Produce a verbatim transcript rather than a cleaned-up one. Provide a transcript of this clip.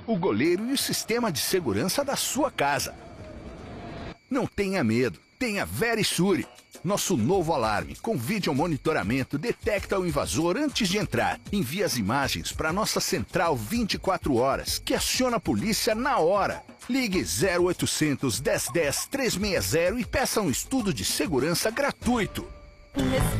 o goleiro e o sistema de segurança da sua casa. Não tenha medo, tenha Verisure. Nosso novo alarme com vídeo monitoramento detecta o invasor antes de entrar. Envia as imagens para nossa central vinte e quatro horas, que aciona a polícia na hora. Ligue zero oitocentos, dez dez, trezentos e sessenta e peça um estudo de segurança gratuito.